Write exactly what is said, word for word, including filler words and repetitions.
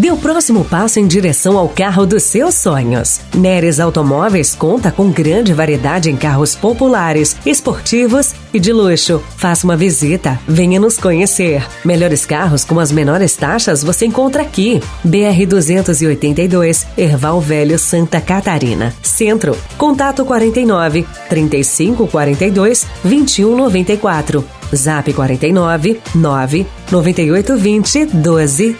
Dê o próximo passo em direção ao carro dos seus sonhos. Neres Automóveis conta com grande variedade em carros populares, esportivos e de luxo. Faça uma visita, venha nos conhecer. Melhores carros com as menores taxas você encontra aqui. B R duzentos e oitenta e dois, Erval Velho, Santa Catarina. Centro, contato quarenta e nove, trinta e cinco quarenta e dois, vinte e um noventa e quatro. Zap quarenta e nove, nove, noventa e oito vinte, doze